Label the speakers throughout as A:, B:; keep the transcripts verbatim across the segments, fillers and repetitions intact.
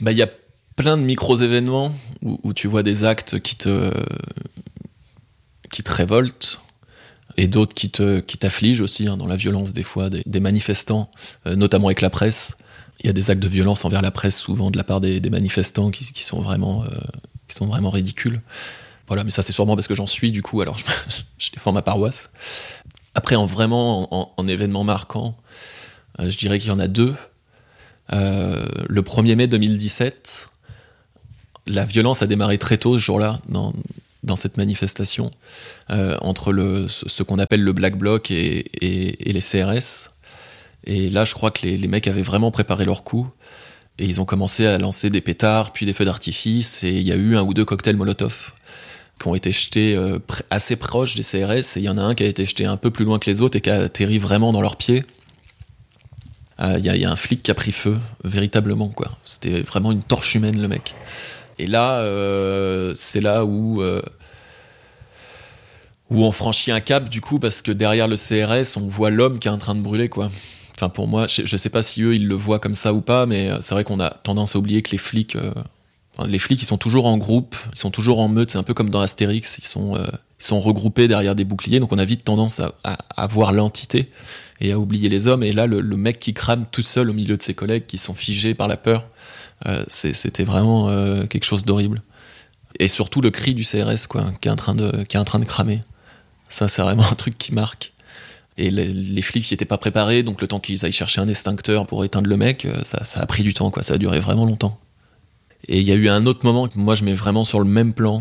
A: Bah, il y a plein de micros-événements où, où tu vois des actes qui te, qui te révoltent et d'autres qui, te, qui t'affligent aussi, hein, dans la violence des fois des, des manifestants, euh, notamment avec la presse. Il y a des actes de violence envers la presse souvent de la part des, des manifestants qui, qui, sont vraiment, euh, qui sont vraiment ridicules. Voilà, mais ça c'est sûrement parce que j'en suis du coup, alors je, je défends ma paroisse. Après, en vraiment, en, en événement marquant, euh, je dirais qu'il y en a deux. Euh, le premier mai deux mille dix-sept, la violence a démarré très tôt ce jour-là dans, dans cette manifestation euh, entre le, ce, ce qu'on appelle le Black Bloc et, et, et les C R S. Et là, je crois que les, les mecs avaient vraiment préparé leur coup et ils ont commencé à lancer des pétards, puis des feux d'artifice, et il y a eu un ou deux cocktails Molotov qui ont été jetés euh, pr- assez proches des C R S, et il y en a un qui a été jeté un peu plus loin que les autres et qui a atterri vraiment dans leurs pieds. Il euh, y, y a un flic qui a pris feu, véritablement, quoi. C'était vraiment une torche humaine, le mec. Et là, euh, c'est là où, euh, où on franchit un cap, du coup, parce que derrière le C R S, on voit l'homme qui est en train de brûler, quoi. Enfin, pour moi, je, je sais pas si eux, ils le voient comme ça ou pas, mais c'est vrai qu'on a tendance à oublier que les flics... Euh, enfin, les flics, ils sont toujours en groupe, ils sont toujours en meute, c'est un peu comme dans Astérix, ils sont, euh, ils sont regroupés derrière des boucliers, donc on a vite tendance à, à, à voir l'entité et à oublier les hommes. Et là, le, le mec qui crame tout seul au milieu de ses collègues qui sont figés par la peur, euh, c'est, c'était vraiment euh, quelque chose d'horrible. Et surtout le cri du C R S, quoi, qui est en train de, qui est en train de cramer. Ça, c'est vraiment un truc qui marque. Et les, les flics n'y étaient pas préparés, donc le temps qu'ils aillent chercher un extincteur pour éteindre le mec, ça, ça a pris du temps, quoi, ça a duré vraiment longtemps. Et il y a eu un autre moment que moi je mets vraiment sur le même plan.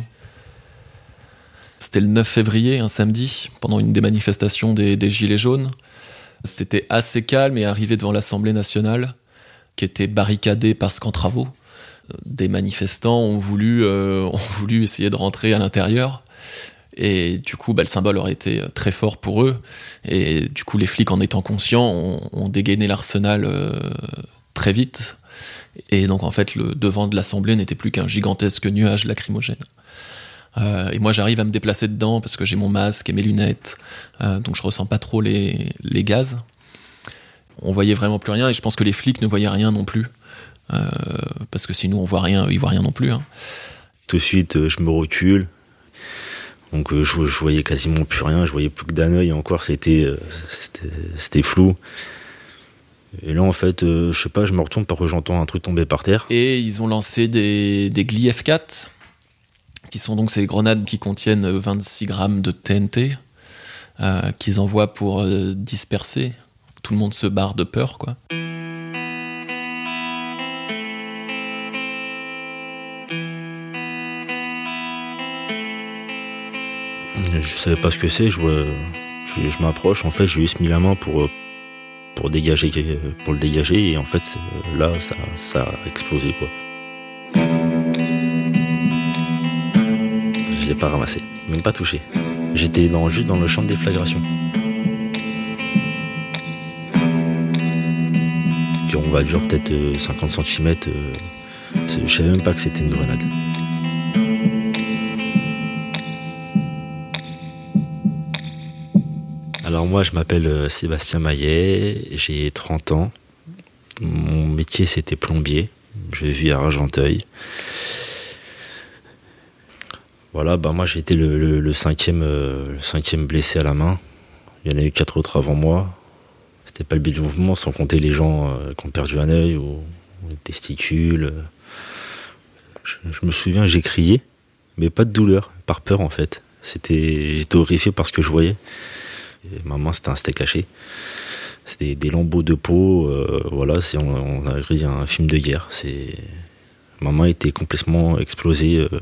A: C'était le neuf février, un samedi, pendant une des manifestations des, des Gilets jaunes. C'était assez calme et arrivé devant l'Assemblée nationale, qui était barricadée par camp travaux. Des manifestants ont voulu, euh, ont voulu essayer de rentrer à l'intérieur. Et du coup, bah, le symbole aurait été très fort pour eux. Et du coup, les flics, en étant conscients, ont, ont dégainé l'arsenal euh, très vite. Et donc, en fait, le devant de l'Assemblée n'était plus qu'un gigantesque nuage lacrymogène. Euh, et moi, j'arrive à me déplacer dedans parce que j'ai mon masque et mes lunettes. Euh, donc, je ressens pas trop les, les gaz. On voyait vraiment plus rien et je pense que les flics ne voyaient rien non plus. Euh, parce que si nous, on voit rien, eux, ils voient rien non plus. Hein.
B: Tout de suite, je me recule. Donc euh, je, je voyais quasiment plus rien, je voyais plus que d'un œil, encore c'était, euh, c'était, c'était flou. Et là en fait, euh, je sais pas, je me retourne parce que j'entends un truc tomber par terre.
A: Et ils ont lancé des, des Gli F quatre, qui sont donc ces grenades qui contiennent vingt-six grammes de T N T, euh, qu'ils envoient pour euh, disperser. Tout le monde se barre de peur, quoi.
B: Je savais pas ce que c'est, je, vois, je, je m'approche, en fait j'ai juste mis la main pour, pour, dégager, pour le dégager et en fait là ça, ça a explosé, quoi. Je l'ai pas ramassé, même pas touché. J'étais dans, juste dans le champ de déflagration. Qui on va dire peut-être cinquante centimètres, je savais même pas que c'était une grenade. Alors moi je m'appelle Sébastien Maillet, j'ai trente ans, mon métier c'était plombier, je vis à Argenteuil. Voilà, bah moi j'ai été le, le, le, cinquième, euh, le cinquième blessé à la main, il y en a eu quatre autres avant moi, c'était pas le but du mouvement sans compter les gens euh, qui ont perdu un œil ou, ou des testicules. Je, je me souviens, j'ai crié, mais pas de douleur, par peur en fait, c'était, j'étais horrifié par ce que je voyais. Et ma main c'était un steak haché, c'était des lambeaux de peau, euh, voilà, c'est, on, on a regardé un film de guerre, c'est, ma main était complètement explosée. Euh,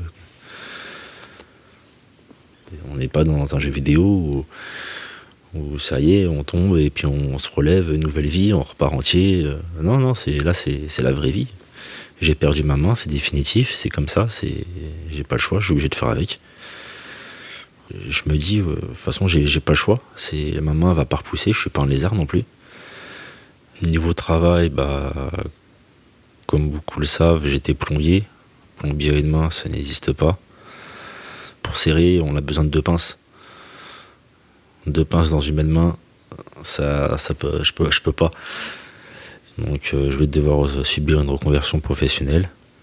B: on n'est pas dans un jeu vidéo où, où ça y est, on tombe et puis on, on se relève, nouvelle vie, on repart entier. Euh, non, non, c'est, là c'est, c'est la vraie vie. J'ai perdu ma main, c'est définitif, c'est comme ça, c'est, j'ai pas le choix, je suis obligé de faire avec. Je me dis, de toute façon, j'ai, j'ai pas le choix. C'est, ma main va pas repousser, je suis pas un lézard non plus. Niveau travail, bah, comme beaucoup le savent, j'étais plombier. Plombier à une main, ça n'existe pas. Pour serrer, on a besoin de deux pinces. Deux pinces dans une même main, ça, ça peut, je peux, je peux pas. Donc, euh, je vais devoir subir une reconversion professionnelle.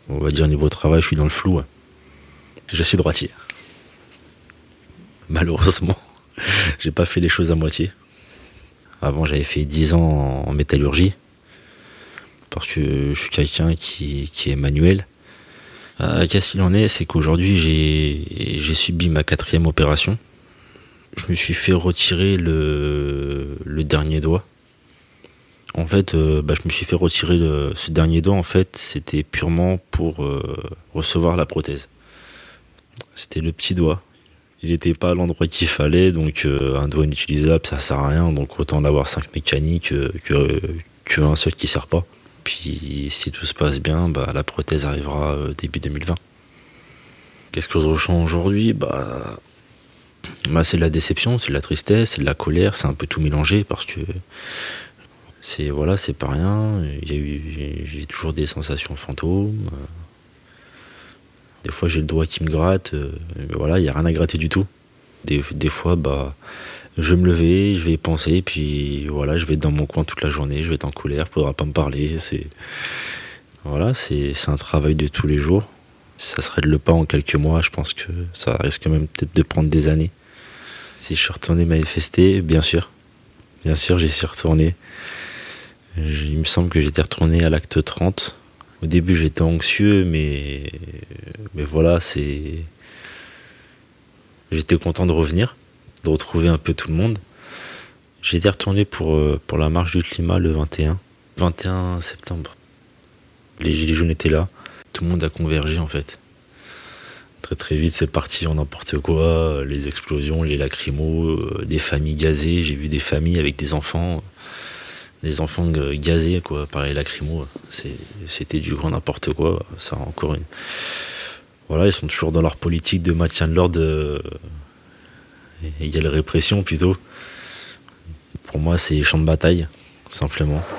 B: On va dire niveau travail, je suis dans le flou. Ouais. Je suis droitier. Malheureusement, j'ai pas fait les choses à moitié. Avant, j'avais fait dix ans en métallurgie. Parce que je suis quelqu'un qui, qui est manuel. Euh, qu'est-ce qu'il en est, c'est qu'aujourd'hui, j'ai, j'ai subi ma quatrième opération. Je me suis fait retirer le, le dernier doigt. En fait, euh, bah, je me suis fait retirer le, ce dernier doigt, en fait, c'était purement pour euh, recevoir la prothèse. C'était le petit doigt. Il n'était pas à l'endroit qu'il fallait, donc euh, un doigt inutilisable, ça sert à rien, donc autant en avoir cinq mécaniques euh, que, que un seul qui ne sert pas. Puis si tout se passe bien, bah, la prothèse arrivera euh, début deux mille vingt. Qu'est-ce que je ressens aujourd'hui ? Bah, bah, c'est de la déception, c'est de la tristesse, c'est de la colère, c'est un peu tout mélangé parce que c'est voilà, c'est pas rien. Il y a eu, j'ai, j'ai toujours des sensations fantômes. Des fois j'ai le doigt qui me gratte, euh, voilà, il n'y a rien à gratter du tout. Des, des fois, bah, je vais me lever, je vais y penser, puis voilà, je vais être dans mon coin toute la journée, je vais être en colère, il ne faudra pas me parler. C'est, voilà, c'est, c'est un travail de tous les jours. Si ça se règle pas en quelques mois, je pense que ça risque même peut-être de prendre des années. Si je suis retourné manifester, bien sûr, bien sûr, j'y suis retourné. Il me semble que j'étais retourné à l'acte trente. Au début, j'étais anxieux, mais, mais voilà, c'est... J'étais content de revenir, de retrouver un peu tout le monde. J'étais retourné pour, pour la marche du climat le vingt et un. vingt et un septembre. Les gilets jaunes étaient là. Tout le monde a convergé, en fait. Très très vite, c'est parti en n'importe quoi. Les explosions, les lacrymos, des familles gazées. J'ai vu des familles avec des enfants... des enfants gazés quoi, par les lacrymos, c'est, c'était du grand n'importe quoi. Ça encore une... Voilà, ils sont toujours dans leur politique de maintien de l'ordre, euh, égale répression plutôt. Pour moi, c'est champ de bataille, simplement.